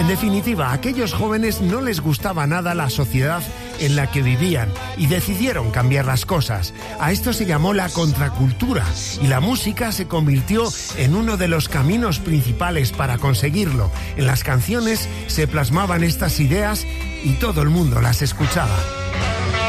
En definitiva, a aquellos jóvenes no les gustaba nada la sociedad en la que vivían y decidieron cambiar las cosas. A esto se llamó la contracultura y la música se convirtió en uno de los caminos principales para conseguirlo. En las canciones se plasmaban estas ideas y todo el mundo las escuchaba.